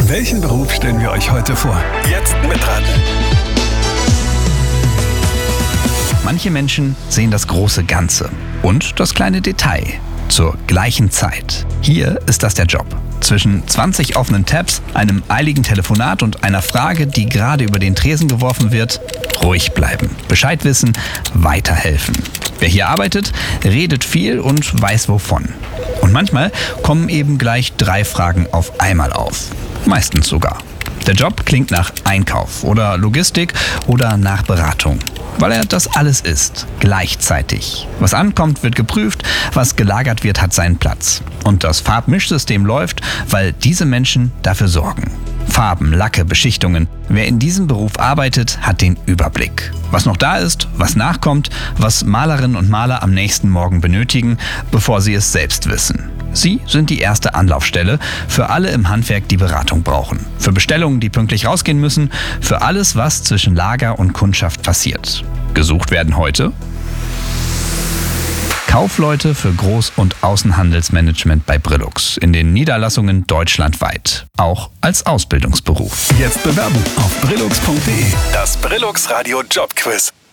Welchen Beruf stellen wir euch heute vor? Jetzt mitraten. Manche Menschen sehen das große Ganze und das kleine Detail zur gleichen Zeit. Hier ist das der Job. Zwischen 20 offenen Tabs, einem eiligen Telefonat und einer Frage, die gerade über den Tresen geworfen wird, ruhig bleiben, Bescheid wissen, weiterhelfen. Wer hier arbeitet, redet viel und weiß wovon. Und manchmal kommen eben gleich 3 Fragen auf einmal auf. Meistens sogar. Der Job klingt nach Einkauf oder Logistik oder nach Beratung, weil er das alles ist, gleichzeitig. Was ankommt, wird geprüft, was gelagert wird, hat seinen Platz. Und das Farbmischsystem läuft, weil diese Menschen dafür sorgen. Farben, Lacke, Beschichtungen. Wer in diesem Beruf arbeitet, hat den Überblick. Was noch da ist, was nachkommt, was Malerinnen und Maler am nächsten Morgen benötigen, bevor sie es selbst wissen. Sie sind die erste Anlaufstelle für alle im Handwerk, die Beratung brauchen. Für Bestellungen, die pünktlich rausgehen müssen, für alles, was zwischen Lager und Kundschaft passiert. Gesucht werden heute Kaufleute für Groß- und Außenhandelsmanagement bei Brillux in den Niederlassungen deutschlandweit, auch als Ausbildungsberuf. Jetzt bewerben auf brillux.de. Das Brillux Radio Jobquiz.